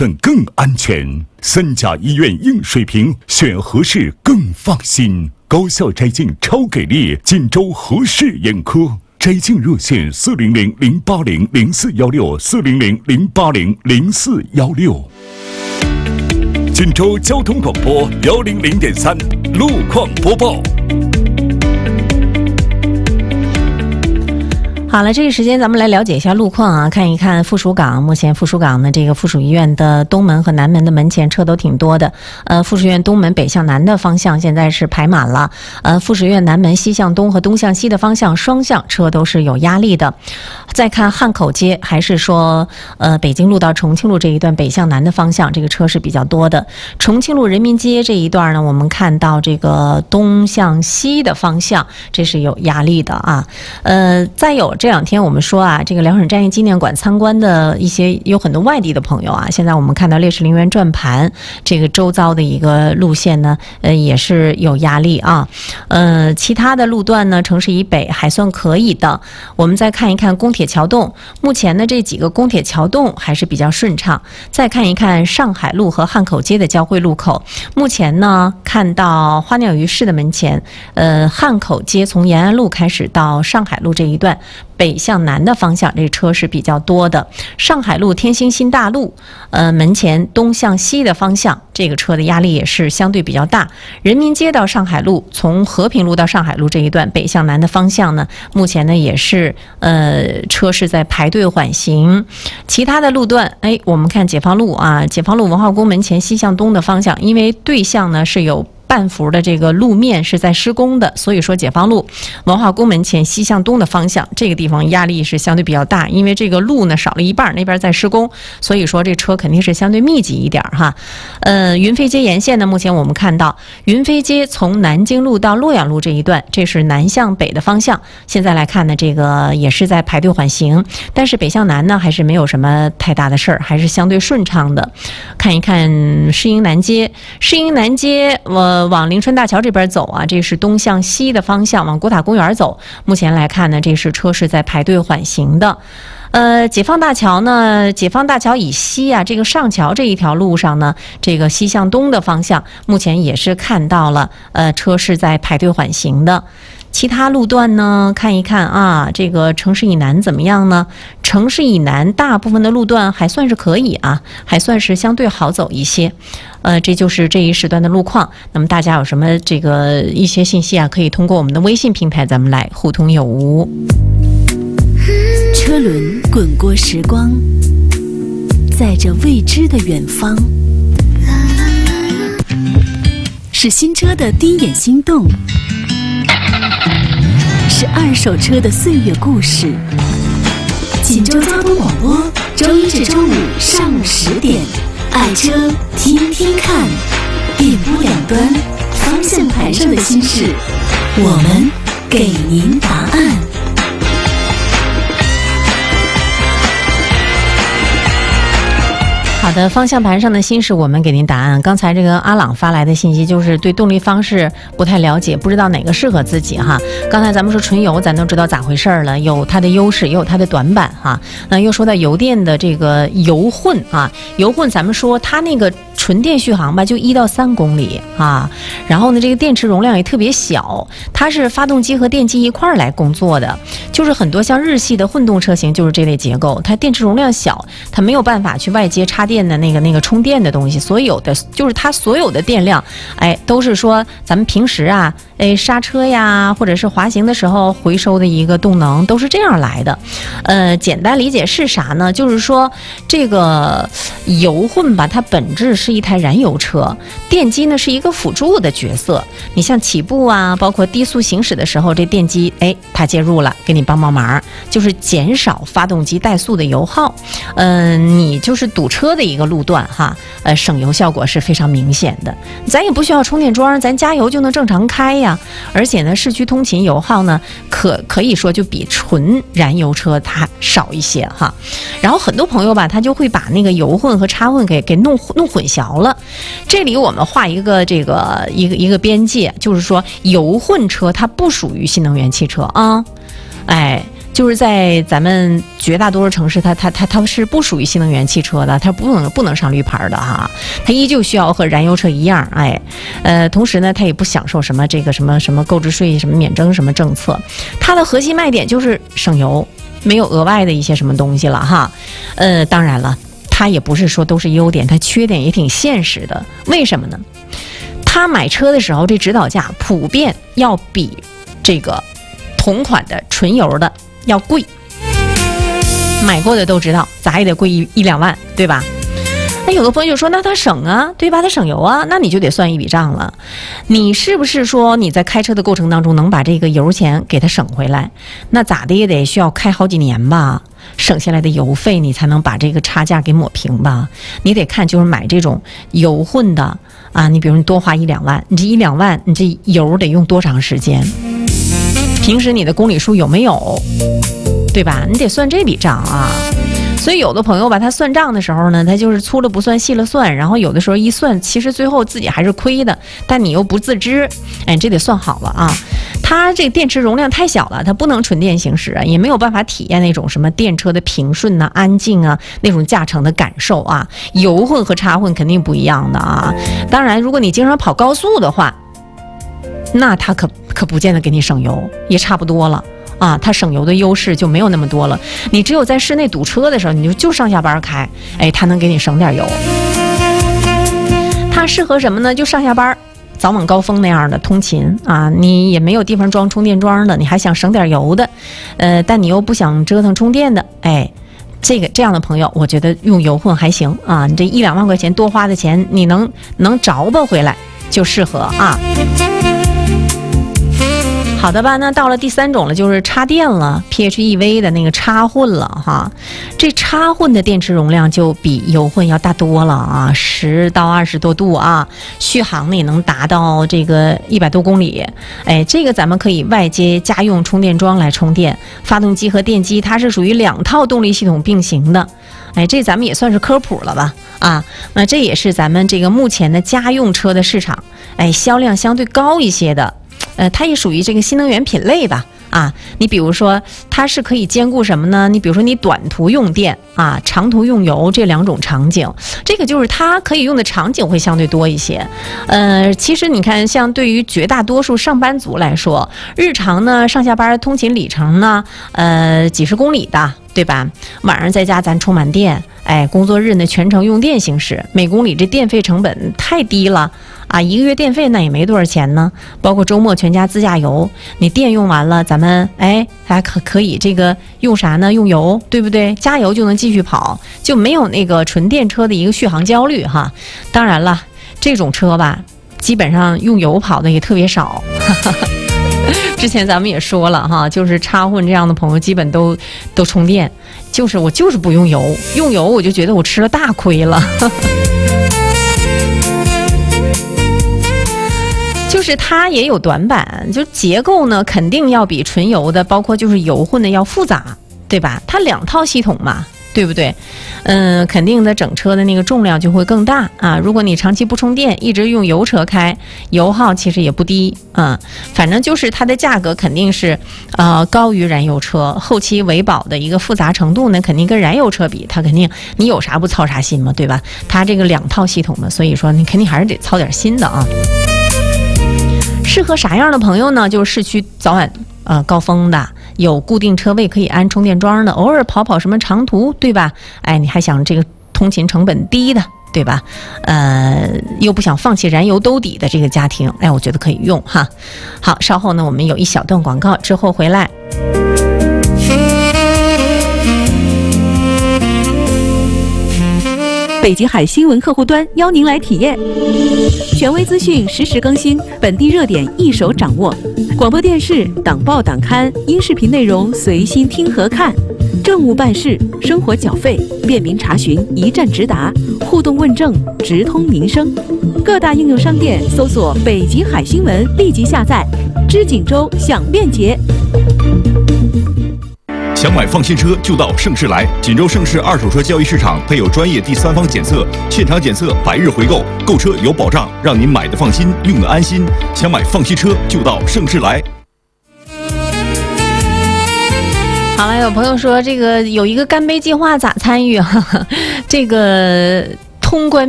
分更安全。3甲医院硬水平，选合适更放心。高校摘镜超给力，锦州合适眼科。摘镜热线400-080-0416，400-080-0416。锦州交通广播100.3路况播报。 好了，这个时间咱们来了解一下路况啊，看一看附属港。目前附属港的这个附属医院的东门和南门的门前车都挺多的。附属医院东门北向南的方向现在是排满了。附属医院南门西向东和东向西的方向双向车都是有压力的。再看汉口街，还是说北京路到重庆路这一段北向南的方向，这个车是比较多的。重庆路人民街这一段呢，我们看到这个东向西的方向，这是有压力的啊。再有这两天我们说啊，这个辽沈战役纪念馆参观的一些有很多外地的朋友啊，现在我们看到烈士陵园转盘这个周遭的一个路线呢，也是有压力啊。其他的路段呢，城市以北还算可以的。我们再看一看公铁桥洞，目前呢这几个公铁桥洞还是比较顺畅。再看一看上海路和汉口街的交汇路口，目前呢看到花鸟鱼市的门前，汉口街从延安路开始到上海路这一段。北向南的方向，这车是比较多的。上海路天星新大路，门前东向西的方向，这个车的压力也是相对比较大。人民街到上海路，从和平路到上海路这一段北向南的方向呢，目前呢也是车是在排队缓行。其他的路段，我们看解放路啊，解放路文化宫门前西向东的方向，因为对向呢是有半幅的这个路面是在施工的，所以说解放路文化宫门前西向东的方向，这个地方压力是相对比较大，因为这个路呢少了一半，那边在施工，所以说这车肯定是相对密集一点哈。云飞街沿线呢，目前我们看到云飞街从南京路到洛阳路这一段，这是南向北的方向，现在来看呢，这个也是在排队缓行，但是北向南呢还是没有什么太大的事儿，还是相对顺畅的。看一看世英南街，世英南街往临春大桥这边走啊，这是东向西的方向，往国塔公园走。目前来看呢，这是车是在排队缓行的。解放大桥呢，解放大桥以西啊，这个上桥这一条路上呢，这个西向东的方向，目前也是看到了，车是在排队缓行的。其他路段呢，看一看啊，这个城市以南怎么样呢？城市以南大部分的路段还算是可以啊，还算是相对好走一些。这就是这一时段的路况。那么大家有什么这个一些信息啊，可以通过我们的微信平台咱们来互通有无。 车轮滚过时光，载着未知的远方，是新车的第一眼心动，是二手车的岁月故事。锦州交通广播，周一至周五上午10点，爱车听听看，电波两端，方向盘上的心事，我们给您答案。 好的，方向盘上的心事我们给您答案。刚才这个阿朗发来的信息就是对动力方式不太了解，不知道哪个适合自己哈。刚才咱们说纯油，咱都知道咋回事了，有它的优势也有它的短板哈。那又说到油电的这个油混啊，油混咱们说它那个纯电续航吧就1到3公里啊，然后呢这个电池容量也特别小，它是发动机和电机一块儿来工作的，就是很多像日系的混动车型就是这类结构，它电池容量小，它没有办法去外接插电的那个充电的东西，所有的就是它所有的电量，都是说咱们平时啊，刹车呀或者是滑行的时候回收的一个动能，都是这样来的。简单理解是啥呢？就是说这个油混吧，它本质是一台燃油车，电机呢是一个辅助的角色。你像起步啊，包括低速行驶的时候，这电机它介入了，给你帮忙，就是减少发动机怠速的油耗。你就是堵车的一个路段哈，省油效果是非常明显的。咱也不需要充电桩，咱加油就能正常开呀。而且呢，市区通勤油耗呢，可以说就比纯燃油车它少一些哈。然后很多朋友吧，他就会把那个油混和插混给弄混淆了。这里我们画一个一个边界，就是说油混车它不属于新能源汽车啊， 就是在咱们绝大多数城市，它是不属于新能源汽车的，它不能上绿牌的哈，它依旧需要和燃油车一样，同时呢，它也不享受什么这个什么购置税、什么免征什么政策，它的核心卖点就是省油，没有额外的一些什么东西了哈。当然了，它也不是说都是优点，它缺点也挺现实的。为什么呢？他买车的时候，这指导价普遍要比这个同款的纯油的要贵，买过的都知道，咋也得贵一两万，对吧？那有的朋友就说，那他省啊，对吧？他省油啊，那你就得算一笔账了。你是不是说你在开车的过程当中能把这个油钱给他省回来？那咋的也得需要开好几年吧，省下来的油费你才能把这个差价给抹平吧？你得看就是买这种油混的啊，你比如你多花一两万，你这一两万，你这油得用多长时间？平时你的公里数有没有？对吧？你得算这笔账啊。所以有的朋友吧，他算账的时候呢，他就是粗了不算，细了算，然后有的时候一算，其实最后自己还是亏的，但你又不自知，这得算好了啊。它这个电池容量太小了，它不能纯电行驶啊，也没有办法体验那种什么电车的平顺啊、安静啊那种驾乘的感受啊。油混和插混肯定不一样的啊。当然，如果你经常跑高速的话，那它可不见得给你省油，也差不多了。啊，它省油的优势就没有那么多了。你只有在室内堵车的时候，你就上下班开，它能给你省点油。它适合什么呢？就上下班早晚高峰那样的通勤啊，你也没有地方装充电桩的，你还想省点油的，但你又不想折腾充电的，这样的朋友，我觉得用油混还行啊。你这一两万块钱多花的钱，你能着吧回来就适合啊。好的吧，那到了第三种了，就是插电了 ，PHEV 的那个插混了哈。这插混的电池容量就比油混要大多了啊，10到20多度啊，续航呢也能达到这个100多公里。这个咱们可以外接家用充电桩来充电，发动机和电机它是属于2套动力系统并行的。这咱们也算是科普了吧啊，那这也是咱们这个目前的家用车的市场，销量相对高一些的。它也属于这个新能源品类吧啊，你比如说它是可以兼顾什么呢？你比如说你短途用电啊，长途用油这两种场景，这个就是它可以用的场景会相对多一些。其实你看，像对于绝大多数上班族来说，日常呢上下班通勤里程呢，几十公里的，对吧？晚上在家咱充满电，工作日呢全程用电行驶，每公里这电费成本太低了。啊，一个月电费那也没多少钱呢，包括周末全家自驾游，你电用完了，咱们还可以这个用啥呢？用油，对不对？加油就能继续跑，就没有那个纯电车的一个续航焦虑哈。当然了，这种车吧，基本上用油跑的也特别少。之前咱们也说了哈，就是插混这样的朋友基本都充电，我就是不用油，用油我就觉得我吃了大亏了。就是它也有短板，就结构呢肯定要比纯油的，包括就是油混的要复杂，对吧？它2套系统嘛，对不对？肯定的整车的那个重量就会更大啊。如果你长期不充电，一直用油车开，油耗其实也不低啊。反正就是它的价格肯定是高于燃油车，后期维保的一个复杂程度呢，肯定跟燃油车比，它肯定你有啥不操啥心嘛，对吧？它这个2套系统嘛，所以说你肯定还是得操点心的啊。适合啥样的朋友呢？就是市区早晚高峰的，有固定车位可以安充电桩的，偶尔跑什么长途，对吧？你还想这个通勤成本低的，对吧？又不想放弃燃油兜底的这个家庭，我觉得可以用哈。好，稍后呢我们有一小段广告，之后回来。 北极海新闻客户端邀您来体验，权威资讯实时更新，本地热点一手掌握，广播电视、党报党刊、音视频内容随心听和看，政务办事、生活缴费便民查询一站直达，互动问政直通民生。各大应用商店搜索北极海新闻，立即下载，知锦州享便捷。 想买放心车就到盛世来，锦州盛世二手车交易市场配有专业第三方检测，现场检测100日回购，购车有保障，让您买的放心，用的安心。想买放心车就到盛世来。 好了，有朋友说这个有一个干杯计划咋参与啊？这个通关